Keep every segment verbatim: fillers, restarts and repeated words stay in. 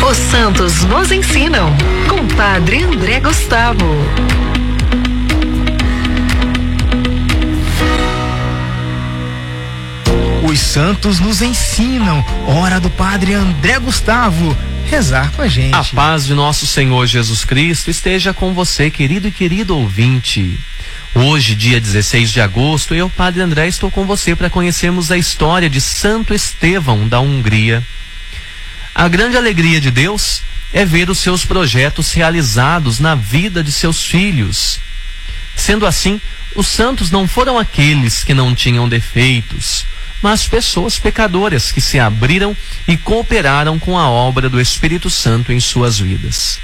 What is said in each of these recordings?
Os santos nos ensinam, com Padre André Gustavo. Os santos nos ensinam. Hora do Padre André Gustavo rezar com a gente. A paz de nosso Senhor Jesus Cristo esteja com você, querido e querido ouvinte. Hoje, dia dezesseis de agosto, eu, Padre André, estou com você para conhecermos a história de Santo Estevão da Hungria. A grande alegria de Deus é ver os seus projetos realizados na vida de seus filhos. Sendo assim, os santos não foram aqueles que não tinham defeitos, mas pessoas pecadoras que se abriram e cooperaram com a obra do Espírito Santo em suas vidas.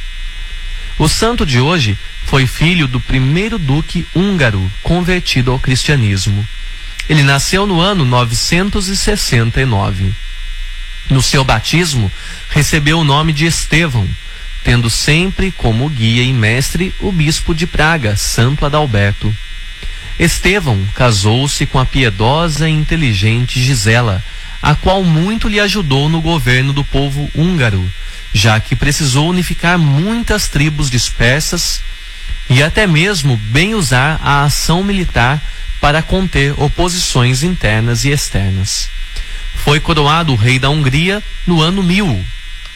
O santo de hoje foi filho do primeiro duque húngaro convertido ao cristianismo. Ele nasceu no ano novecentos e sessenta e nove. No seu batismo, recebeu o nome de Estevão, tendo sempre como guia e mestre o bispo de Praga, Santo Adalberto. Estevão casou-se com a piedosa e inteligente Gisela, a qual muito lhe ajudou no governo do povo húngaro, já que precisou unificar muitas tribos dispersas e até mesmo bem usar a ação militar para conter oposições internas e externas. Foi coroado rei da Hungria no ano mil.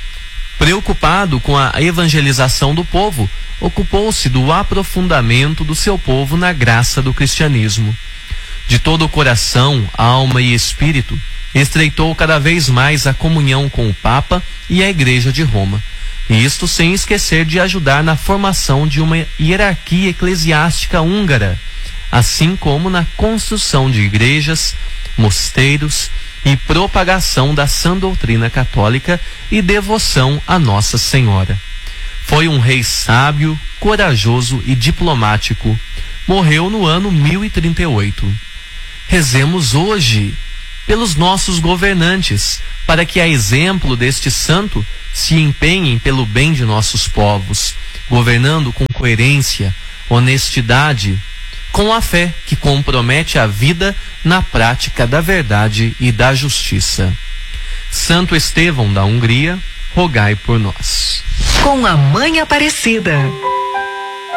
Preocupado com a evangelização do povo, ocupou-se do aprofundamento do seu povo na graça do cristianismo. De todo o coração, alma e espírito, estreitou cada vez mais a comunhão com o Papa e a Igreja de Roma, e isto sem esquecer de ajudar na formação de uma hierarquia eclesiástica húngara, assim como na construção de igrejas, mosteiros e propagação da sã doutrina católica e devoção a Nossa Senhora. Foi um rei sábio, corajoso e diplomático. Morreu no ano mil e trinta e oito. Rezemos hoje pelos nossos governantes, para que, a exemplo deste santo, se empenhem pelo bem de nossos povos, governando com coerência, honestidade, com a fé que compromete a vida na prática da verdade e da justiça. Santo Estevão da Hungria, rogai por nós. Com a Mãe Aparecida.